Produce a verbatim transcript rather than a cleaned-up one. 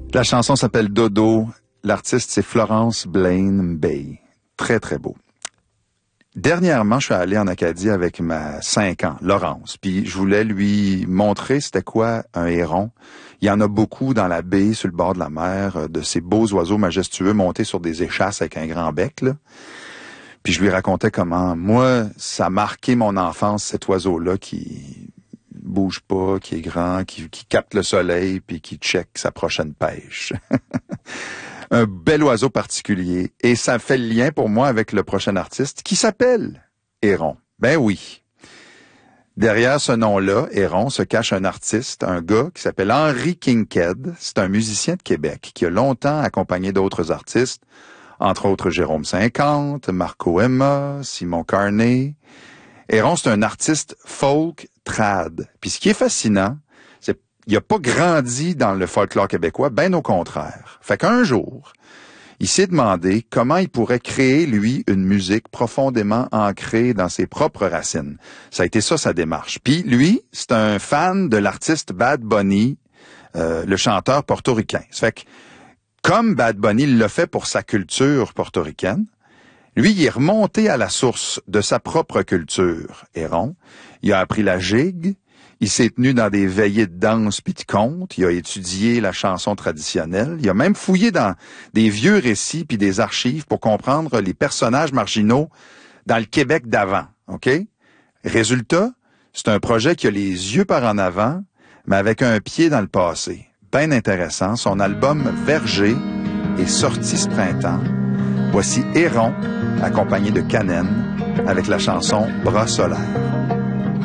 La chanson s'appelle Dodo. L'artiste, c'est Florence Blaine Bay. Très, très beau. Dernièrement, je suis allé en Acadie avec ma cinq ans, Laurence. Puis je voulais lui montrer c'était quoi un héron. Il y en a beaucoup dans la baie, sur le bord de la mer, de ces beaux oiseaux majestueux montés sur des échasses avec un grand bec, là. Puis je lui racontais comment, moi, ça a marqué mon enfance, cet oiseau-là qui bouge pas, qui est grand, qui, qui capte le soleil, puis qui check sa prochaine pêche. Un bel oiseau particulier. Et ça fait le lien pour moi avec le prochain artiste qui s'appelle Héron. Ben oui. Derrière ce nom-là, Héron, se cache un artiste, un gars qui s'appelle Henry Kinkade. C'est un musicien de Québec qui a longtemps accompagné d'autres artistes, entre autres Jérôme cinquante, Marco Emma, Simon Carnet. Héron, c'est un artiste folk trad. Puis ce qui est fascinant, c'est qu'il n'a pas grandi dans le folklore québécois, bien au contraire. Fait qu'un jour, il s'est demandé comment il pourrait créer, lui, une musique profondément ancrée dans ses propres racines. Ça a été ça, sa démarche. Puis lui, c'est un fan de l'artiste Bad Bunny, euh, le chanteur portoricain. Ça fait que, comme Bad Bunny l'a fait pour sa culture portoricaine, lui, il est remonté à la source de sa propre culture, Héron. Il a appris la gigue, il s'est tenu dans des veillées de danse puis de contes, il a étudié la chanson traditionnelle, il a même fouillé dans des vieux récits puis des archives pour comprendre les personnages marginaux dans le Québec d'avant, OK? Résultat, c'est un projet qui a les yeux par en avant, mais avec un pied dans le passé. Bien intéressant, son album Verger est sorti ce printemps. Voici Héron, accompagné de Canen, avec la chanson Bras solaires.